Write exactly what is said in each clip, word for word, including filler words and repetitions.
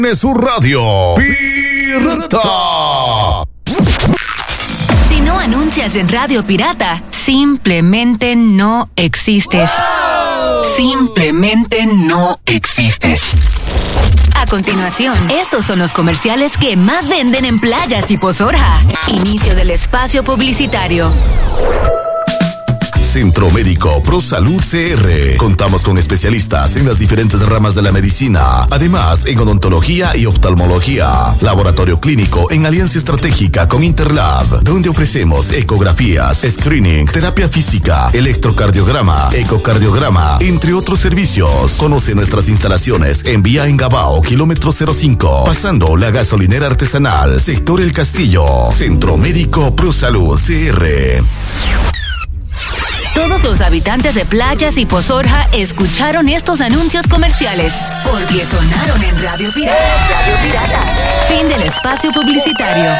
Su radio Pirata. Si no anuncias en Radio Pirata, simplemente no existes. Simplemente no existes. A continuación, estos son los comerciales que más venden en Playas y Pozorja. Inicio del espacio publicitario. Centro Médico ProSalud C R. Contamos con especialistas en las diferentes ramas de la medicina, además en odontología y oftalmología. Laboratorio clínico en alianza estratégica con Interlab, donde ofrecemos ecografías, screening, terapia física, electrocardiograma, ecocardiograma, entre otros servicios. Conoce nuestras instalaciones en Vía Engabao, kilómetro cero cinco, pasando la gasolinera artesanal, sector El Castillo. Centro Médico ProSalud C R. Todos los habitantes de Playas y Pozorja escucharon estos anuncios comerciales porque sonaron en Radio Pirata. Radio Pirata. Fin del espacio publicitario.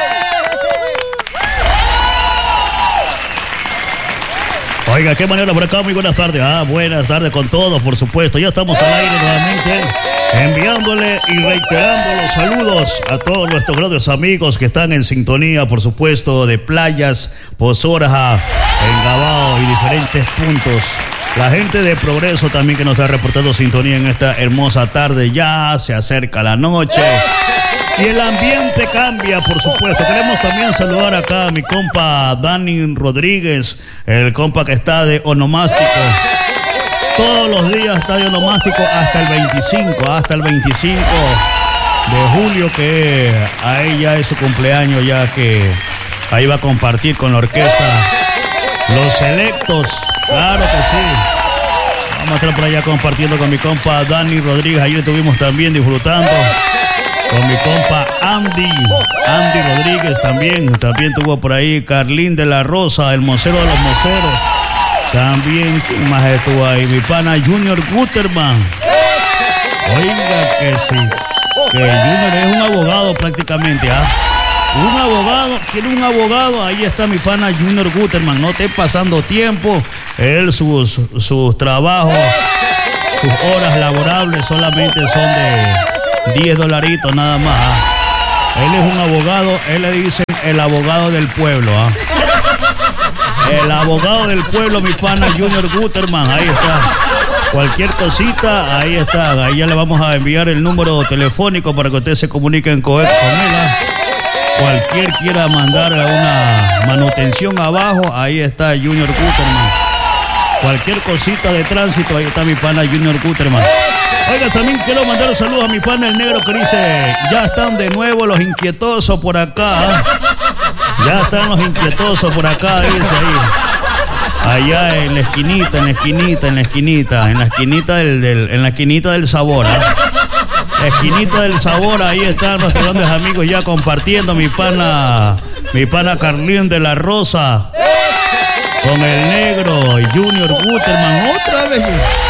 Oiga, qué manera por acá, muy buenas tardes. Ah, buenas tardes con todos, por supuesto. Ya estamos al aire nuevamente, enviándole y reiterando los saludos a todos nuestros grandes amigos que están en sintonía, por supuesto, de Playas, Pozorja, Engabao y diferentes puntos. La gente de Progreso también que nos está reportando sintonía en esta hermosa tarde. Ya se acerca la noche y el ambiente cambia, por supuesto. Queremos también saludar acá a mi compa Dani Rodríguez, el compa que está de onomástico. Todos los días está de onomástico hasta el veinticinco, hasta el veinticinco de julio, que a ella es su cumpleaños, ya que ahí va a compartir con la orquesta Los Selectos. Claro que sí. Vamos a estar por allá compartiendo con mi compa Dani Rodríguez. Ayer estuvimos también disfrutando con mi compa Andy, Andy Rodríguez también. También tuvo por ahí Carlín de la Rosa, el mocero de los moceros. También, ¿quién más estuvo ahí? Mi pana Junior Guterman. Oiga que sí, que Junior es un abogado prácticamente, ¿ah? Un abogado, tiene un abogado, ahí está mi pana Junior Guterman. No esté pasando tiempo, él sus, sus trabajos, sus horas laborables solamente son de diez dolaritos nada más. ¿Ah? Él es un abogado, él le dicen el abogado del pueblo. ¿Ah? El abogado del pueblo, mi pana Junior Guterman, ahí está. Cualquier cosita, ahí está. Ahí ya le vamos a enviar el número telefónico para que ustedes se comuniquen con él. ¿Ah? Cualquier quiera mandar una manutención abajo, ahí está Junior Guterman. Cualquier cosita de tránsito, ahí está mi pana Junior Guterman. Oiga, también quiero mandar saludos a mi pana el negro que dice, ya están de nuevo los inquietosos por acá. Ya están los inquietosos por acá, dice ahí. Allá en la esquinita, en la esquinita, en la esquinita, en la esquinita del, del en la esquinita del sabor. ¿Eh? La esquinita del sabor, ahí están nuestros grandes amigos ya compartiendo, mi pana, mi pana Carlín de la Rosa, con el negro y Junior Guterman, otra vez.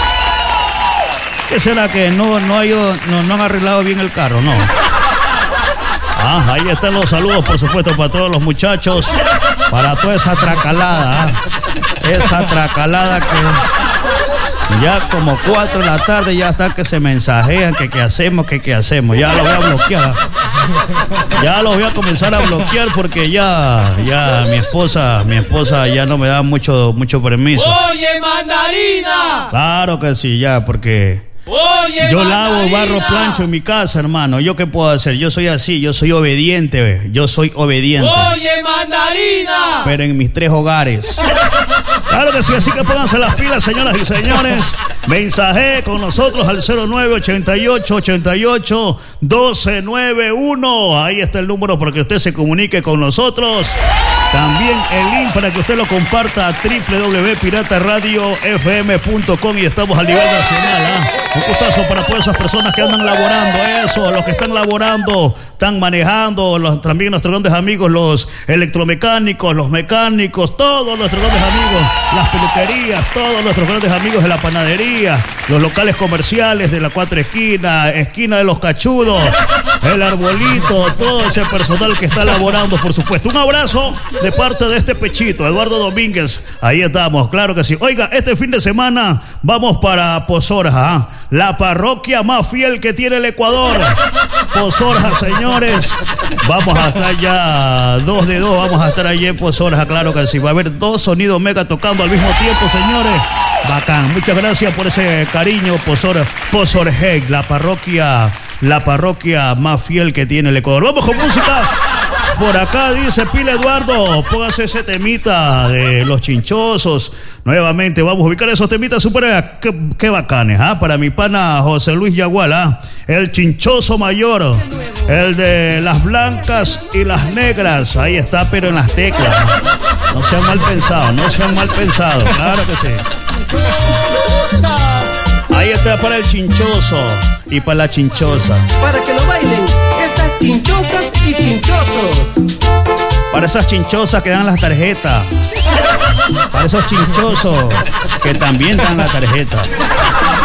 ¿Qué será que no, no, hay, no, no han arreglado bien el carro? No. Ah, ahí están los saludos, por supuesto, para todos los muchachos, para toda esa tracalada, ¿eh? Esa tracalada que ya como cuatro de la tarde ya están que se mensajean, que qué hacemos, que qué hacemos. Ya los voy a bloquear. Ya los voy a comenzar a bloquear porque ya, ya mi esposa, mi esposa ya no me da mucho, mucho permiso. Oye, mandarina. Claro que sí, ya, porque Oye, yo mandarina. lavo, barro, plancho en mi casa, hermano. ¿Yo qué puedo hacer? Yo soy así, yo soy obediente, ve. Yo soy obediente. Oye, mandarina. Pero en mis tres hogares. Claro que sí, así que pónganse las pilas, señoras y señores. Mensaje con nosotros al cero nueve ochenta y ocho ochenta y ocho doce noventa y uno. Ahí está el número para que usted se comunique con nosotros. También el link para que usted lo comparta a doble u doble u doble u punto pirata radio f m punto com y estamos a nivel nacional. ¿eh? Un gustazo para todas esas personas que andan laborando, eso, los que están laborando, están manejando, los, también nuestros grandes amigos, los electromecánicos, los mecánicos, todos nuestros grandes amigos, las peluquerías, todos nuestros grandes amigos de la panadería, los locales comerciales de la Cuatro Esquinas, esquina de los Cachudos. el arbolito, todo ese personal que está laborando, por supuesto. Un abrazo de parte de este pechito, Eduardo Domínguez. Ahí estamos, claro que sí. Oiga, este fin de semana vamos para Pozorja, ¿eh? La parroquia más fiel que tiene el Ecuador. Pozorja, señores. Vamos a estar ya dos de dos, vamos a estar allí en Pozorja, claro que sí. Va a haber dos sonidos mega tocando al mismo tiempo, señores. Bacán. Muchas gracias por ese cariño, Pozor, Pozorjeg, la parroquia, la parroquia más fiel que tiene el Ecuador. Vamos con música. Por acá dice Pila Eduardo, póngase ese temita de los chinchosos. Nuevamente vamos a ubicar esos temitas súper qué, qué bacanes, ¿ah? Para mi pana José Luis Yagual, ¿ah? El chinchoso mayor, el de las blancas y las negras. Ahí está, pero en las teclas. No sean mal pensados, no sean mal pensados, claro que sí. Ahí está para el chinchoso y para la chinchosa. Para que lo bailen esas chinchosas y chinchosos. Para esas chinchosas que dan las tarjetas. Para esos chinchosos que también dan la tarjeta.